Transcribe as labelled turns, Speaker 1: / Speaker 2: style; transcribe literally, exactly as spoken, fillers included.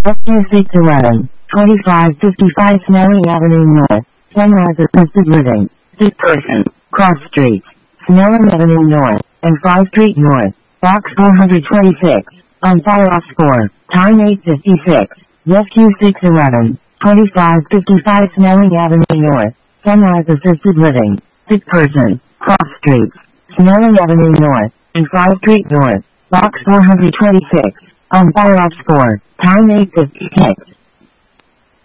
Speaker 1: S Q six eleven, twenty-five fifty-five Snelling Avenue North, Sunrise Assisted Living, Sick Person, Cross Streets, Snelling Avenue North, and Fry Street North, Box four twenty-six, on fire off score, time eight fifty-six, S Q six eleven, twenty-five fifty-five Snelling Avenue North, Sunrise Assisted Living, Sick Person, Cross Streets, Snelling Avenue North, and Fry Street North, Box four twenty-six, on fire off score, time eight fifty-six.